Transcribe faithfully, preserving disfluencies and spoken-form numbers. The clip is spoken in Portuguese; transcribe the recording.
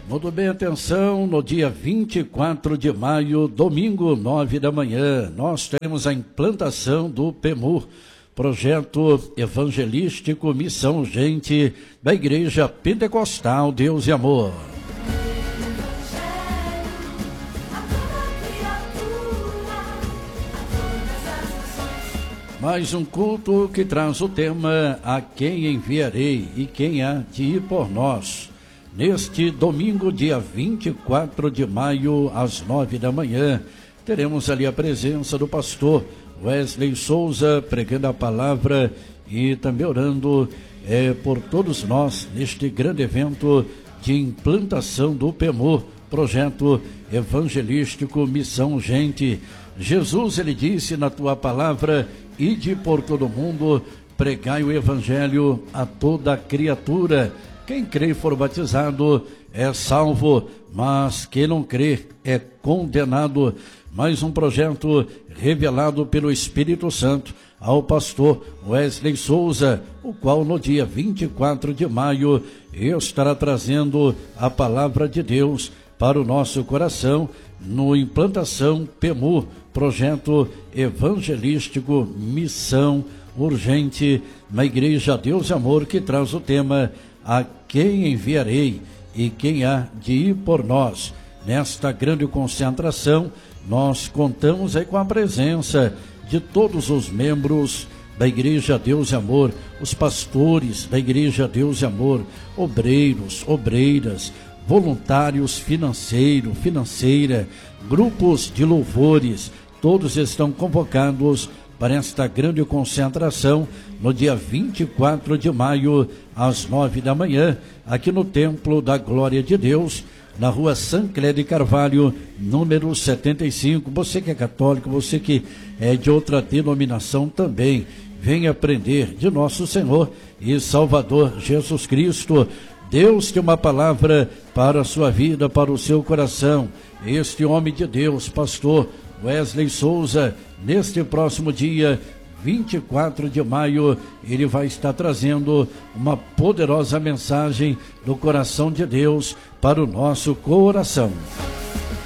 Muito bem, atenção, no dia vinte e quatro de maio, domingo, nove da manhã, nós teremos a implantação do PEMUR, Projeto Evangelístico Missão Urgente da Igreja Pentecostal Deus e Amor. Mais um culto que traz o tema A Quem Enviarei e Quem Há de Ir por Nós. Neste domingo, dia vinte e quatro de maio, às nove da manhã, teremos ali a presença do pastor Wesley Souza, pregando a palavra e também orando é, por todos nós neste grande evento de implantação do PEMUR, Projeto Evangelístico Missão Urgente. Jesus, ele disse na tua palavra, ide por todo mundo, pregai o evangelho a toda criatura. Quem crê e for batizado é salvo, mas quem não crê é condenado. Mais um projeto revelado pelo Espírito Santo ao pastor Wesley Souza, o qual no dia vinte e quatro de maio estará trazendo a palavra de Deus para o nosso coração no Implantação PEMUR, Projeto Evangelístico Missão Urgente na Igreja Deus e Amor, que traz o tema A Quem Enviarei e Quem Há de Ir por Nós. Nesta grande concentração, nós contamos aí com a presença de todos os membros da Igreja Deus e Amor, os pastores da Igreja Deus e Amor, obreiros, obreiras, voluntários financeiro, financeira, grupos de louvores, todos estão convocados para esta grande concentração no dia vinte e quatro de maio, às nove da manhã, aqui no Templo da Glória de Deus, na rua Sancler de Carvalho, número setenta e cinco. Você que é católico, você que é de outra denominação também, venha aprender de nosso Senhor e Salvador Jesus Cristo. Deus tem uma palavra para a sua vida, para o seu coração. Este homem de Deus, pastor Wesley Souza, neste próximo dia vinte e quatro de maio, ele vai estar trazendo uma poderosa mensagem do coração de Deus para o nosso coração.